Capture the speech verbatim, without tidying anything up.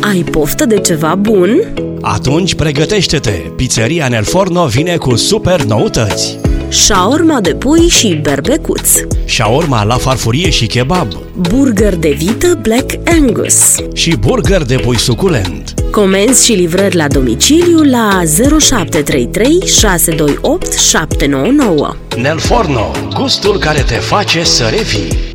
Ai poftă de ceva bun? Atunci pregătește-te! Pizzeria Nel Forno vine cu super noutăți! Shaorma de pui și berbecuț, Shaorma la farfurie și kebab, burger de vită Black Angus și burger de pui suculent. Comenzi și livrări la domiciliu la zero șapte trei trei șase doi opt șapte nouă nouă. Nel Forno, gustul care te face să revii!